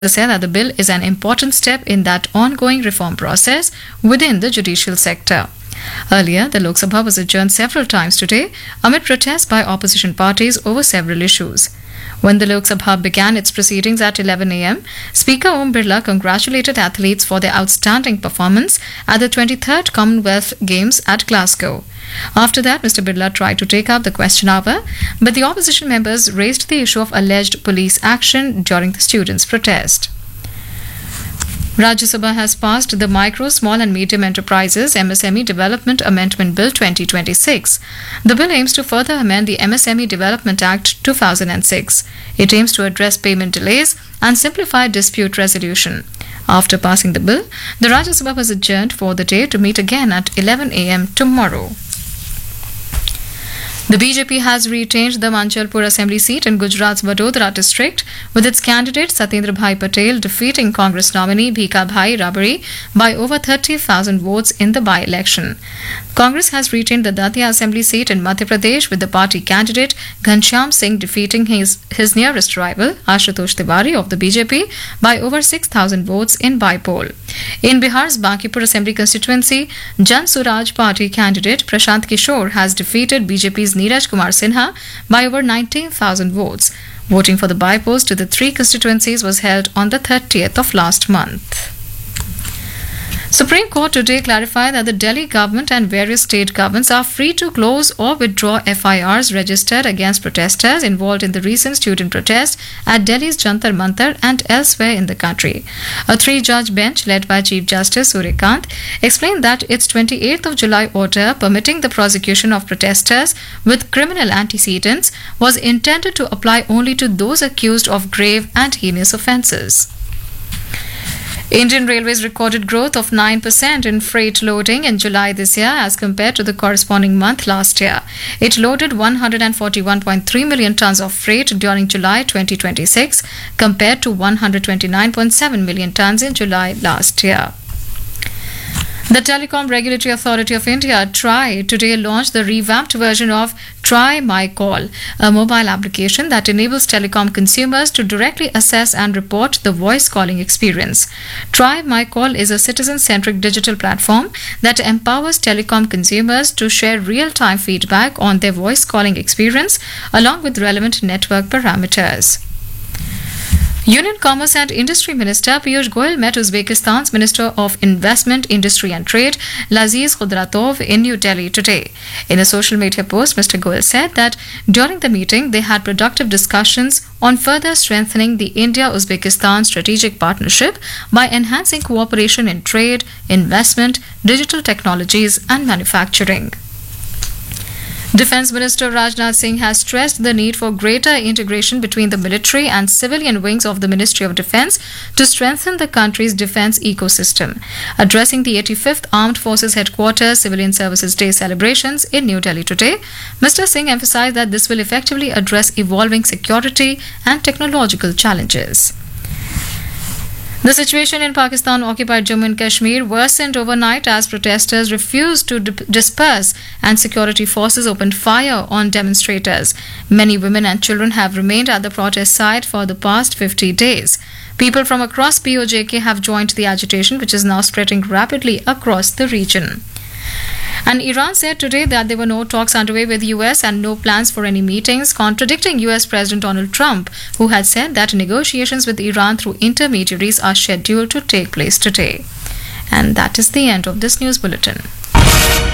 said that the bill is an important step in that ongoing reform process within the judicial sector. Earlier, the Lok Sabha was adjourned several times today amid protests by opposition parties over several issues. When the Lok Sabha began its proceedings at 11 a.m., Speaker Om Birla congratulated athletes for their outstanding performance at the 23rd Commonwealth Games at Glasgow. After that, Mr. Birla tried to take up the question hour, but the opposition members raised the issue of alleged police action during the students' protest. Rajya Sabha has passed the Micro, Small and Medium Enterprises MSME Development Amendment Bill 2026. The bill aims to further amend the MSME Development Act 2006. It aims to address payment delays and simplify dispute resolution. After passing the bill, the Rajya Sabha was adjourned for the day to meet again at 11 a.m. tomorrow. The BJP has retained the Manchalpur Assembly seat in Gujarat's Vadodara district, with its candidate Satyendra Bhai Patel defeating Congress nominee Bhika Bhai Rabari by over 30,000 votes in the by-election. Congress has retained the Datia Assembly seat in Madhya Pradesh, with the party candidate Ghanshyam Singh defeating his nearest rival Ashutosh Tiwari of the BJP by over 6,000 votes in by-poll. In Bihar's Bankipur Assembly constituency, Jan Suraj party candidate Prashant Kishore has defeated BJP's Neeraj Kumar Sinha by over 19,000 votes. Voting for the by-polls to the three constituencies was held on the 30th of last month. Supreme Court today clarified that the Delhi government and various state governments are free to close or withdraw FIRs registered against protesters involved in the recent student protest at Delhi's Jantar Mantar and elsewhere in the country. A three-judge bench led by Chief Justice Suryakant explained that its 28th of July order permitting the prosecution of protesters with criminal antecedents was intended to apply only to those accused of grave and heinous offences. Indian Railways recorded growth of 9% in freight loading in July this year as compared to the corresponding month last year. It loaded 141.3 million tons of freight during July 2026 compared to 129.7 million tons in July last year. The Telecom Regulatory Authority of India, TRAI, today launched the revamped version of Try My Call, a mobile application that enables telecom consumers to directly assess and report the voice calling experience. Try My Call is a citizen-centric digital platform that empowers telecom consumers to share real-time feedback on their voice calling experience along with relevant network parameters. Union Commerce and Industry Minister Piyush Goyal met Uzbekistan's Minister of Investment, Industry and Trade, Laziz Khudratov, in New Delhi today. In a social media post, Mr. Goyal said that during the meeting, they had productive discussions on further strengthening the India-Uzbekistan strategic partnership by enhancing cooperation in trade, investment, digital technologies and manufacturing. Defence Minister Rajnath Singh has stressed the need for greater integration between the military and civilian wings of the Ministry of Defence to strengthen the country's defence ecosystem. Addressing the 85th Armed Forces Headquarters Civilian Services Day celebrations in New Delhi today, Mr. Singh emphasised that this will effectively address evolving security and technological challenges. The situation in Pakistan-occupied Jammu and Kashmir worsened overnight as protesters refused to disperse and security forces opened fire on demonstrators. Many women and children have remained at the protest site for the past 50 days. People from across POJK have joined the agitation, which is now spreading rapidly across the region. And Iran said today that there were no talks underway with the US and no plans for any meetings, contradicting US President Donald Trump, who had said that negotiations with Iran through intermediaries are scheduled to take place today. And that is the end of this news bulletin.